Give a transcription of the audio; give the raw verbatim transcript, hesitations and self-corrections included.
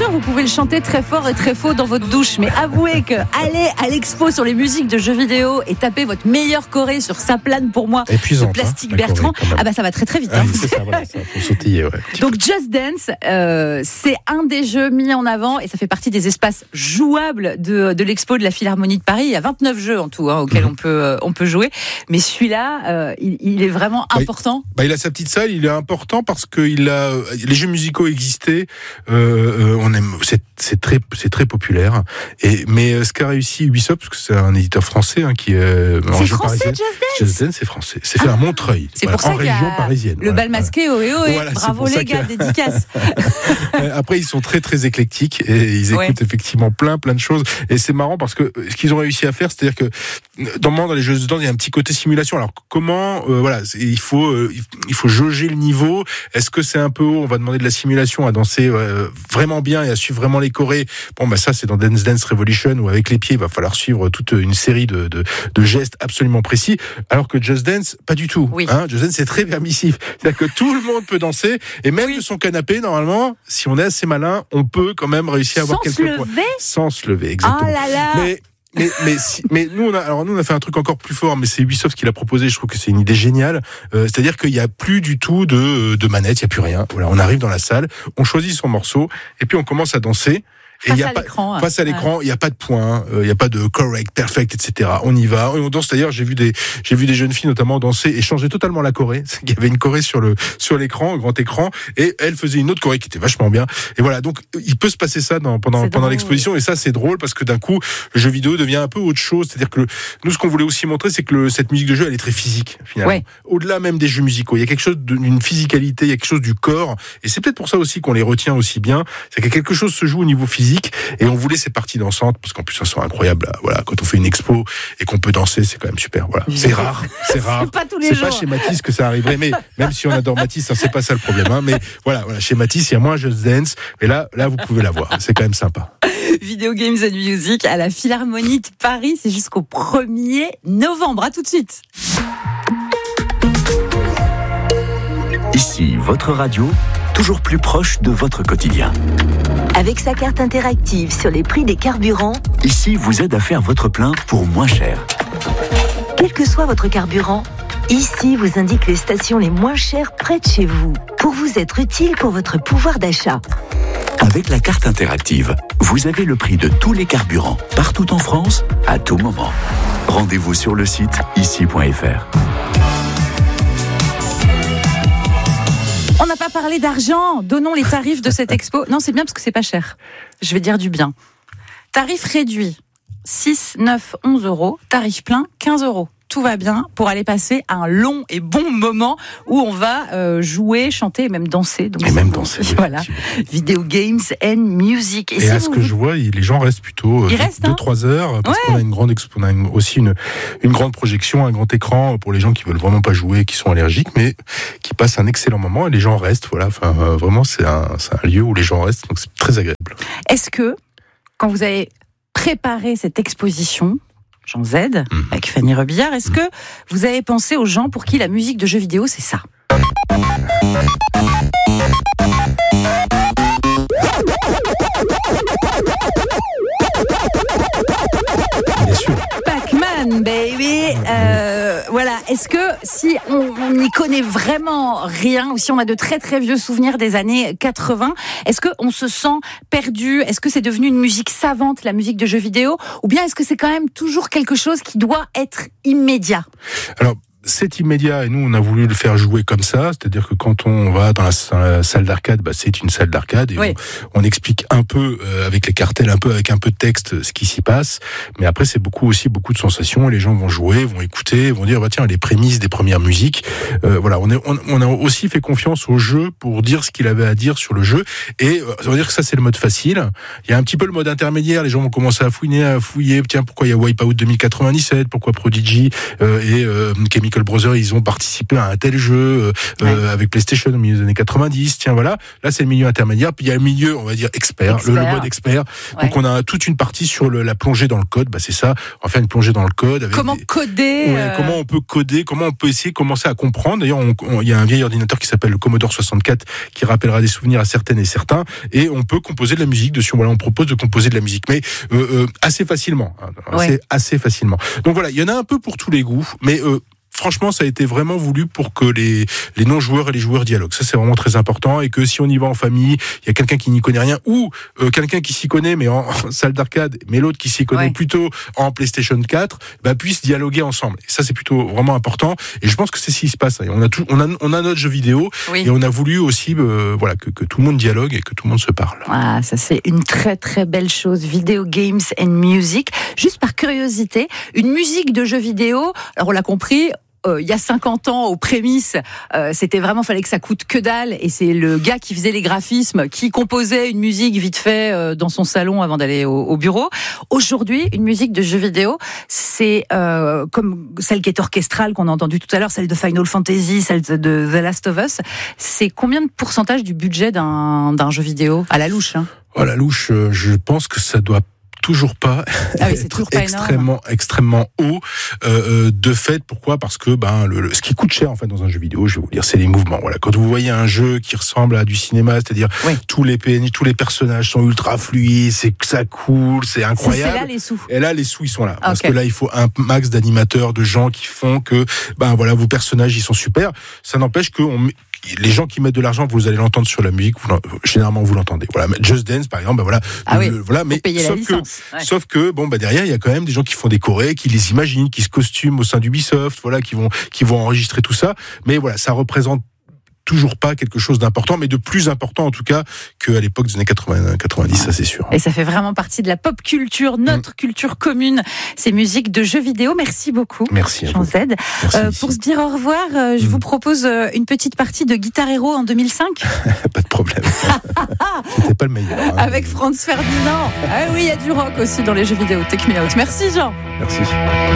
sûr, vous pouvez le chanter très fort et très faux dans votre douche, mais avouez que aller à l'expo sur les musiques de jeux vidéo et taper votre meilleure choré sur Ça plane pour moi épuisante, de Plastique hein, Bertrand, choré, ah bah ça va très très vite. Ah, Hein. c'est ça, voilà, ça faut sautiller. Ouais. Donc Just Dance, euh, c'est un des jeux mis en avant et ça fait partie des espaces jouables de, de l'expo de la Philharmonie de Paris. Il y a vingt-neuf jeux en tout hein, auxquels mmh. on peut euh, on peut jouer, mais celui-là, euh, il, il est vraiment bah, important. Bah, il a sa petite salle, il est important parce que il a les jeux musicaux existaient. Euh, on aime, c'est, c'est très c'est très populaire. Et mais ce qu'a réussi Ubisoft, parce que c'est un éditeur français hein, qui est en c'est région français, parisienne. Just Dance. Just Dance, c'est français. C'est fait ah, à Montreuil, c'est voilà, pour ça en région parisienne. Le bal masqué, ohé ohé. Voilà, bravo les gars, que... dédicace. Après, ils sont très très éclectiques et ils écoutent ouais. effectivement plein plein de choses. Et c'est marrant parce que ce qu'ils ont réussi à faire, c'est-à-dire que dans, dans les jeux de danse, il y a un petit côté simulation. Alors comment, euh, voilà, il faut euh, il faut jauger le niveau. Est-ce que c'est un peu haut? On va demander de la simulation à danser euh, vraiment bien et à suivre vraiment les chorés. Bon, bah ça c'est dans Dance Dance Revolution où avec les pieds, il va falloir suivre toute une série de de, de gestes absolument précis. Alors que Just Dance, pas du tout. Oui. Hein, Just Dance, c'est très permissif. C'est-à-dire que tout le monde peut danser et même oui. de son canapé, normalement, si on est assez malin, on peut quand même réussir à avoir quelques points. Sans se lever. Sans se lever, exactement. Oh là là. Mais Mais, mais, si, mais nous, on a, alors nous, on a fait un truc encore plus fort, mais c'est Ubisoft qui l'a proposé. Je trouve que c'est une idée géniale. Euh, c'est-à-dire qu'il n'y a plus du tout de, de manette, il n'y a plus rien. Voilà, on arrive dans la salle, on choisit son morceau, et puis on commence à danser. Face, et y a à pas, l'écran, face à l'écran, il n'y a pas de points, il euh, n'y a pas de correct, perfect, et cetera. On y va, et on danse. D'ailleurs, j'ai vu des, j'ai vu des jeunes filles notamment danser et changer totalement la choré. Il y avait une choré sur le, sur l'écran, un grand écran, et elle faisait une autre choré qui était vachement bien. Et voilà, donc il peut se passer ça dans, pendant, pendant l'exposition, et ça c'est drôle parce que d'un coup, le jeu vidéo devient un peu autre chose. C'est-à-dire que le, nous, ce qu'on voulait aussi montrer, c'est que le, cette musique de jeu, elle est très physique finalement. Ouais. Au-delà même des jeux musicaux, il y a quelque chose d'une physicalité, il y a quelque chose du corps, et c'est peut-être pour ça aussi qu'on les retient aussi bien. C'est que quelque chose se joue au niveau physique, et on voulait ces parties dansantes parce qu'en plus elles sont incroyables. Voilà, quand on fait une expo et qu'on peut danser, c'est quand même super. Voilà, c'est rare, c'est rare. C'est pas tous les c'est jours. Pas chez Matisse que ça arriverait, mais même si on adore Matisse, hein, c'est pas ça le problème. Hein, mais voilà, voilà, chez Matisse, il y a moins Just Dance, et là, là, vous pouvez la voir. C'est quand même sympa. Video Games and Music à la Philharmonie de Paris, c'est jusqu'au premier novembre. À tout de suite. Ici, votre radio, toujours plus proche de votre quotidien. Avec sa carte interactive sur les prix des carburants, Ici vous aide à faire votre plein pour moins cher. Quel que soit votre carburant, Ici vous indique les stations les moins chères près de chez vous, pour vous être utile pour votre pouvoir d'achat. Avec la carte interactive, vous avez le prix de tous les carburants, partout en France, à tout moment. Rendez-vous sur le site ici point f r. On n'a pas parlé d'argent. Donnons les tarifs de cette expo. Non, c'est bien parce que c'est pas cher. Je vais dire du bien. Tarif réduit, six, neuf, onze euros. Tarif plein, quinze euros. Tout va bien pour aller passer un long et bon moment où on va euh, jouer, chanter et même danser. Donc, et même danser. Voilà. Video Games and Music. Et, et si à ce vous... que je vois, les gens restent plutôt deux à trois heures parce ouais. qu'on a une grande expo, on a une, aussi une, une grande projection, un grand écran pour les gens qui veulent vraiment pas jouer, qui sont allergiques, mais qui passent un excellent moment et les gens restent. Voilà. Enfin, euh, vraiment, c'est un, c'est un lieu où les gens restent, donc c'est très agréable. Est-ce que, quand vous avez préparé cette exposition, Jean Z, mmh. avec Fanny Rebillard, est-ce mmh. que vous avez pensé aux gens pour qui la musique de jeux vidéo, c'est ça ? Bien sûr. Pac-Man, baby. Euh, voilà. Est-ce que si on n'y connaît vraiment rien, ou si on a de très très vieux souvenirs des années quatre-vingts, est-ce qu'on se sent perdu ? Est-ce que c'est devenu une musique savante, la musique de jeux vidéo ? Ou bien est-ce que c'est quand même toujours quelque chose qui doit être immédiat ? Alors, c'est immédiat et nous on a voulu le faire jouer comme ça, c'est-à-dire que quand on va dans la, dans la salle d'arcade, bah, c'est une salle d'arcade et oui. on, on explique un peu euh, avec les cartels, un peu avec un peu de texte ce qui s'y passe, mais après c'est beaucoup aussi beaucoup de sensations et les gens vont jouer, vont écouter, vont dire bah tiens les prémices des premières musiques, euh, voilà on, est, on, on a aussi fait confiance au jeu pour dire ce qu'il avait à dire sur le jeu et euh, ça veut dire que ça c'est le mode facile. Il y a un petit peu le mode intermédiaire, les gens vont commencer à fouiner, à fouiller, tiens pourquoi il y a Wipeout deux mille quatre-vingt-dix-sept, pourquoi Prodigy euh, et euh, Chemical Chemical Brothers, ils ont participé à un tel jeu euh, ouais. euh, avec PlayStation au milieu des années quatre-vingt-dix. Tiens, voilà. Là, c'est le milieu intermédiaire. Puis il y a le milieu, on va dire expert, expert. Le, le mode expert. Ouais. Donc on a toute une partie sur le, la plongée dans le code. Bah c'est ça. On va faire une plongée dans le code. Avec comment des... coder ouais, euh... Comment on peut coder. Comment on peut essayer de commencer à comprendre. D'ailleurs, il y a un vieil ordinateur qui s'appelle le Commodore soixante-quatre qui rappellera des souvenirs à certaines et certains. Et on peut composer de la musique dessus. Voilà, on propose de composer de la musique, mais euh, euh, assez facilement. Hein, ouais. assez, assez facilement. Donc voilà, il y en a un peu pour tous les goûts, mais euh, franchement, ça a été vraiment voulu pour que les, les non-joueurs et les joueurs dialoguent. Ça, c'est vraiment très important. Et que si on y va en famille, il y a quelqu'un qui n'y connaît rien, ou euh, quelqu'un qui s'y connaît, mais en, en salle d'arcade, mais l'autre qui s'y connaît ouais. plutôt en PlayStation quatre, bah, puissent dialoguer ensemble. Et ça, c'est plutôt vraiment important. Et je pense que c'est ce qui se passe. On a, tout, on a, on a notre jeu vidéo, oui. et on a voulu aussi euh, voilà, que, que tout le monde dialogue et que tout le monde se parle. Ah, ça, c'est une très, très belle chose. Video Games and Music. Juste par curiosité, une musique de jeu vidéo, alors on l'a compris, Euh, il y a cinquante ans, aux prémices, euh, c'était vraiment, fallait que ça coûte que dalle, et c'est le gars qui faisait les graphismes, qui composait une musique vite fait euh, dans son salon avant d'aller au, au bureau. Aujourd'hui, une musique de jeu vidéo, c'est euh, comme celle qui est orchestrale qu'on a entendue tout à l'heure, celle de Final Fantasy, celle de The Last of Us. C'est combien de pourcentage du budget d'un, d'un jeu vidéo à la louche, hein? Oh, la louche, euh, je pense que ça doit toujours pas ah oui, être toujours pas extrêmement énorme. extrêmement haut euh, de fait. Pourquoi? Parce que ben le, le ce qui coûte cher en fait dans un jeu vidéo, je vais vous dire, c'est les mouvements. Voilà, quand vous voyez un jeu qui ressemble à du cinéma, c'est-à-dire oui. tous les P N J, tous les personnages sont ultra fluides, c'est que ça coule, c'est incroyable. C'est, c'est là les sous. Et là les sous ils sont là, okay. Parce que là il faut un max d'animateurs, de gens qui font que ben voilà vos personnages ils sont super. Ça n'empêche que on les gens qui mettent de l'argent, vous allez l'entendre sur la musique, vous généralement vous l'entendez. Voilà, Just Dance par exemple, ben voilà, ah le, oui, voilà, mais sauf que, ouais. sauf que bon bah derrière il y a quand même des gens qui font des chorés, qui les imaginent, qui se costument au sein d'Ubisoft, voilà, qui vont qui vont enregistrer tout ça. Mais voilà, ça représente toujours pas quelque chose d'important, mais de plus important en tout cas qu'à l'époque des années quatre-vingts quatre-vingt-dix, ça c'est sûr. Et ça fait vraiment partie de la pop culture, notre mmh. culture commune, ces musiques de jeux vidéo. Merci beaucoup. Merci à Jean Z. Euh, pour se dire au revoir, euh, je mmh. vous propose euh, une petite partie de Guitar Hero en deux mille cinq. Pas de problème. C'était pas le meilleur. Hein. Avec Franz Ferdinand. Ah oui, il y a du rock aussi dans les jeux vidéo. Take me out. Merci Jean. Merci.